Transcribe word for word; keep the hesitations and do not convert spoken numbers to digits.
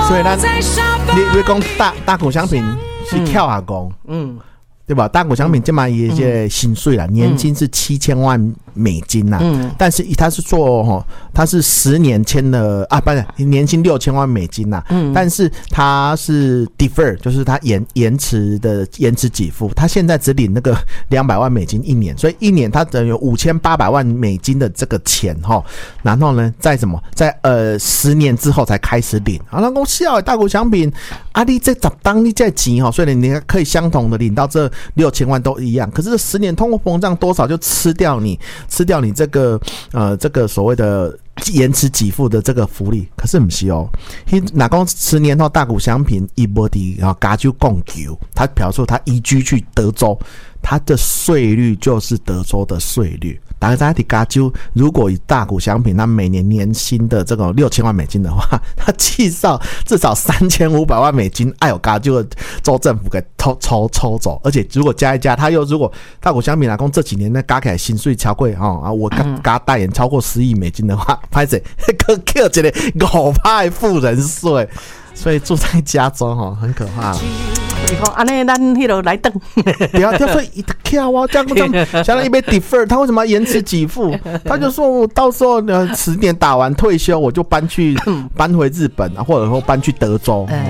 所以咱你你讲大大股商品是跳下讲，嗯。对吧？大股商品这么一些薪水啦，嗯、年薪是七千万美金啦，嗯，但是他是做哈，他是十年签的啊，不是年薪六千万美金啦，嗯，但是他是 defer， 就是他延延迟的延迟给付，他现在只领那个两百万美金一年，所以一年他等于有五千八百万美金的这个钱哈，然后呢，在什么，在呃十年之后才开始领，啊，那讲笑大股商品，啊，你这十当你这钱哈，所以你可以相同的领到这。六千万都一样，可是这十年通货膨胀多少就吃掉你，吃掉你这个呃这个所谓的延迟给付的这个福利，可是不是哦。哪讲十年后大股商品一波的然后加州供求，他表示他移居去德州，他的税率就是德州的税率。大家在加州，如果以大股商品，他每年年薪的这个六千万美金的话，他至少至少三千五百万美金，哎呦，加州的州政府给抽抽抽走，而且如果加一加，他又如果大股商品来讲这几年呢加起来薪水超过哈啊，我加代言超过十亿美金的话，拍谁可扣这个五百富人税，所以住在加州哈很可怕。 你讲安尼，咱迄落来等， 不要，所以跳啊，这样这样，相当于被 defer， 他为什么要延迟给付？他就说我到时候呃十年打完退休，我就搬去搬回日本啊，或者说搬去德州。